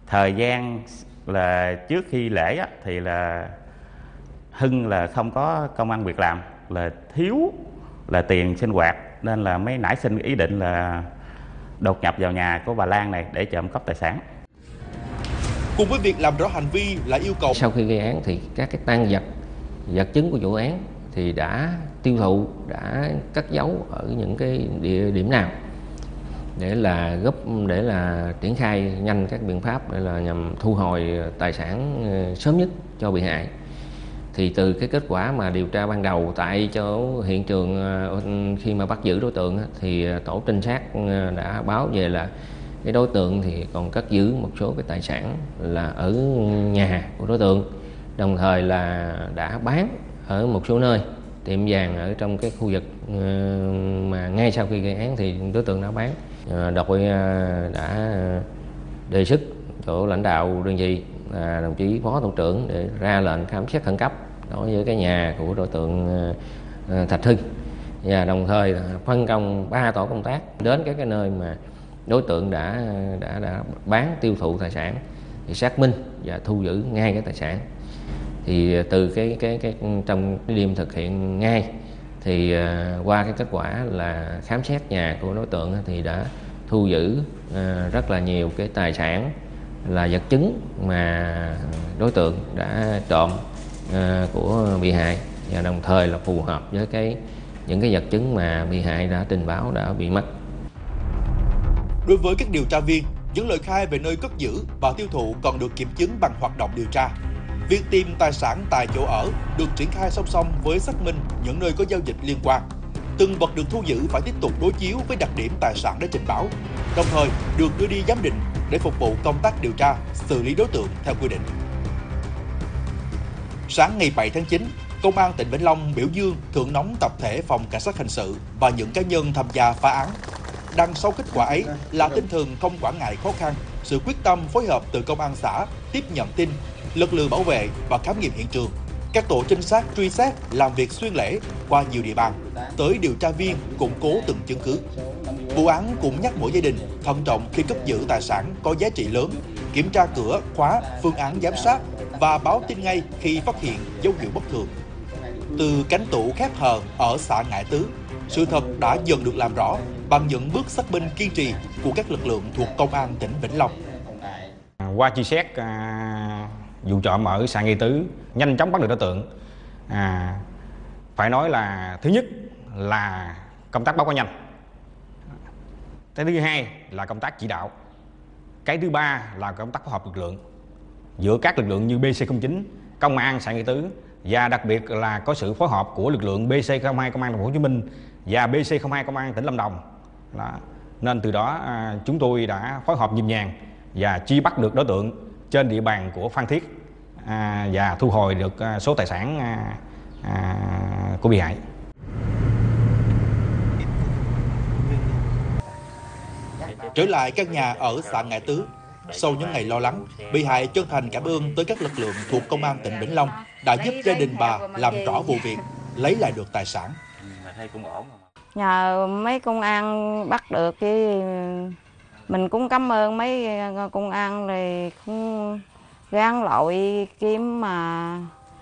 Thời gian là trước khi lễ á, thì là Hưng là không có công ăn việc làm, là thiếu là tiền sinh hoạt, nên là mới nảy sinh ý định là đột nhập vào nhà của bà Lan này để trộm cắp tài sản. Cùng với việc làm rõ hành vi là yêu cầu sau khi gây án thì các cái tang vật chứng của vụ án thì đã tiêu thụ, đã cất giấu ở những cái địa điểm nào để là triển khai nhanh các biện pháp để là nhằm thu hồi tài sản sớm nhất cho bị hại. Thì từ cái kết quả mà điều tra ban đầu tại chỗ hiện trường khi mà bắt giữ đối tượng thì tổ trinh sát đã báo về là cái đối tượng thì còn cất giữ một số cái tài sản là ở nhà của đối tượng, đồng thời là đã bán ở một số nơi tiệm vàng ở trong cái khu vực mà ngay sau khi gây án thì đối tượng đã bán. Đội đã đề xuất chỗ lãnh đạo đơn vị là đồng chí phó thủ trưởng để ra lệnh khám xét khẩn cấp đối với cái nhà của đối tượng Thạch Hưng, và đồng thời phân công 3 tổ công tác đến các cái nơi mà đối tượng đã bán tiêu thụ tài sản thì xác minh và thu giữ ngay cái tài sản. Thì từ trong cái đêm thực hiện ngay thì qua cái kết quả là khám xét nhà của đối tượng thì đã thu giữ rất là nhiều cái tài sản là vật chứng mà đối tượng đã trộm của bị hại, và đồng thời là phù hợp với những cái vật chứng mà bị hại đã trình báo đã bị mất. Đối với các điều tra viên, những lời khai về nơi cất giữ và tiêu thụ còn được kiểm chứng bằng hoạt động điều tra. Việc tìm tài sản tại chỗ ở được triển khai song song với xác minh những nơi có giao dịch liên quan. Từng vật được thu giữ phải tiếp tục đối chiếu với đặc điểm tài sản đã trình báo, đồng thời được đưa đi giám định để phục vụ công tác điều tra, xử lý đối tượng theo quy định. Sáng ngày 7 tháng 9, Công an tỉnh Vĩnh Long biểu dương thưởng nóng tập thể phòng cảnh sát hình sự và những cá nhân tham gia phá án. Đằng sau kết quả ấy là tinh thần không quản ngại khó khăn, sự quyết tâm phối hợp từ công an xã tiếp nhận tin, lực lượng bảo vệ và khám nghiệm hiện trường. Các tổ trinh sát truy xét làm việc xuyên lễ qua nhiều địa bàn, tới điều tra viên củng cố từng chứng cứ. Vụ án cũng nhắc mỗi gia đình thận trọng khi cất giữ tài sản có giá trị lớn, kiểm tra cửa, khóa, phương án giám sát và báo tin ngay khi phát hiện dấu hiệu bất thường. Từ cánh tủ khép hờ ở xã Ngãi Tứ, sự thật đã dần được làm rõ bằng những bước xác minh kiên trì của các lực lượng thuộc Công an tỉnh Vĩnh Long. Qua truy xét vụ trộm ở xã Ngãi Tứ, nhanh chóng bắt được đối tượng. Phải nói là thứ nhất là công tác báo cáo nhanh, cái thứ hai là công tác chỉ đạo, cái thứ ba là công tác phối hợp lực lượng giữa các lực lượng như BC09, Công an xã Ngãi Tứ, và đặc biệt là có sự phối hợp của lực lượng BC02 Công an Thành phố Hồ Chí Minh và BC02 Công an tỉnh Lâm Đồng. Nên từ đó chúng tôi đã phối hợp nhịp nhàng và truy bắt được đối tượng trên địa bàn của Phan Thiết và thu hồi được số tài sản của bị hại. Trở lại căn nhà ở xã Ngãi Tứ, sau những ngày lo lắng, bị hại chân thành cảm ơn tới các lực lượng thuộc Công an tỉnh Vĩnh Long đã giúp gia đình bà làm rõ vụ việc, lấy lại được tài sản. Nhờ mấy công an bắt được cái mình cũng cảm ơn mấy công an thì cũng gán lội kiếm mà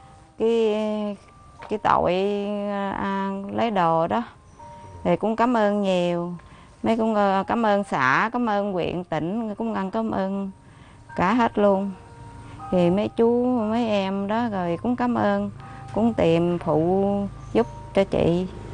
cái tội lấy đồ đó thì cũng cảm ơn nhiều. Mấy cũng cảm ơn xã, cảm ơn huyện, tỉnh, cũng cảm ơn cả hết luôn. Thì mấy chú, mấy em đó rồi cũng cảm ơn, cũng tìm phụ giúp cho chị.